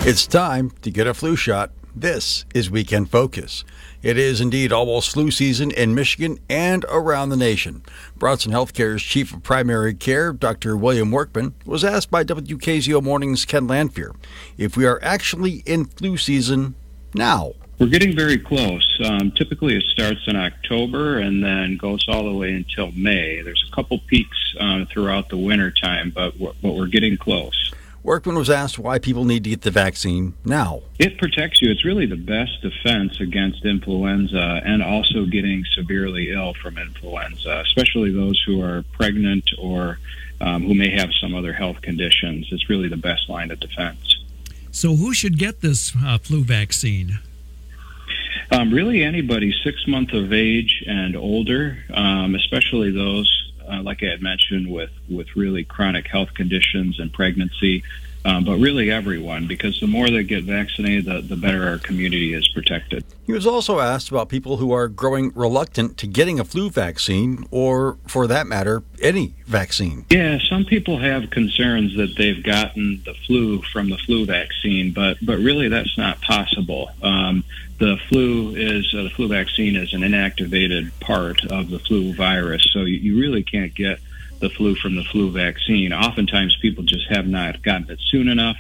It's time to get a flu shot. This is Weekend Focus. It is indeed almost flu season in Michigan and around the nation. Bronson Healthcare's Chief of Primary Care, Dr. William Workman, was asked by WKZO Morning's Ken Lanfear if we are actually in flu season now. We're getting very close. Typically it starts in October and then goes all the way until May. There's a couple peaks throughout the winter time, but we're getting close. Workman was asked why people need to get the vaccine now. It protects you. It's really the best defense against influenza and also getting severely ill from influenza, especially those who are pregnant or who may have some other health conditions. It's really the best line of defense. So who should get this flu vaccine? Really anybody 6 months of age and older, especially those like I had mentioned, with really chronic health conditions and pregnancy, but really everyone, because the more they get vaccinated, the better our community is protected. He was also asked about people who are growing reluctant to getting a flu vaccine, or for that matter, any vaccine. Yeah, some people have concerns that they've gotten the flu from the flu vaccine, but really that's not possible. The flu vaccine is an inactivated part of the flu virus, so you really can't get the flu from the flu vaccine. Oftentimes people just have not gotten it soon enough,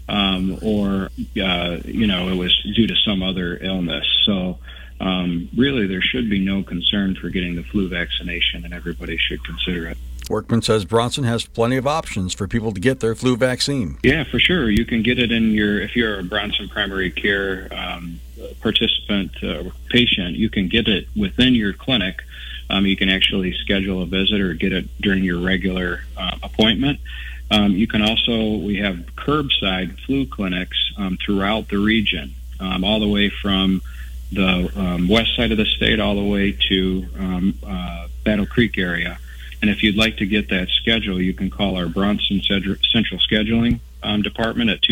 or it was due to some other illness. So really there should be no concern for getting the flu vaccination, and everybody should consider it. Workman says Bronson has plenty of options for people to get their flu vaccine. Yeah, for sure. You can get it if you're a Bronson Primary Care participant patient, you can get it within your clinic. You can actually schedule a visit or get it during your regular appointment. You can also, we have curbside flu clinics throughout the region, all the way from the west side of the state all the way to Battle Creek area. And if you'd like to get that schedule, you can call our Bronson Central Scheduling Department at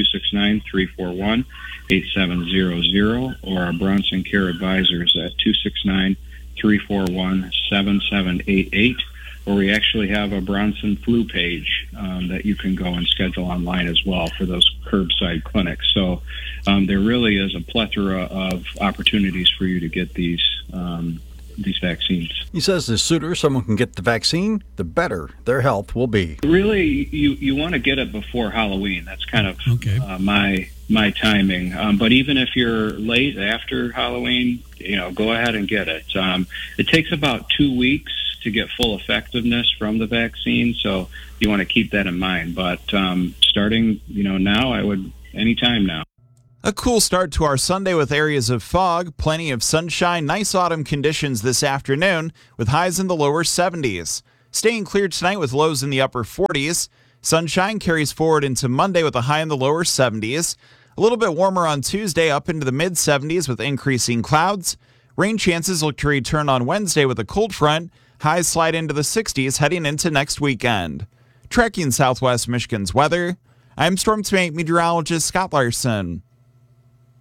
269-341-8700, or our Bronson Care Advisors at 269-341-7788, or we actually have a Bronson Flu page that you can go and schedule online as well for those curbside clinics. So there really is a plethora of opportunities for you to get these vaccines. He says the sooner someone can get the vaccine, the better their health will be. Really, you want to get it before Halloween. That's kind of my timing. But even if you're late after Halloween, go ahead and get it. It takes about 2 weeks to get full effectiveness from the vaccine, so you want to keep that in mind. But starting, now, I would anytime now. A cool start to our Sunday with areas of fog, plenty of sunshine, nice autumn conditions this afternoon with highs in the lower 70s. Staying clear tonight with lows in the upper 40s. Sunshine carries forward into Monday with a high in the lower 70s. A little bit warmer on Tuesday, up into the mid 70s with increasing clouds. Rain chances look to return on Wednesday with a cold front. Highs slide into the 60s heading into next weekend. Tracking Southwest Michigan's weather, I'm Storm Team 8 meteorologist Scott Larson.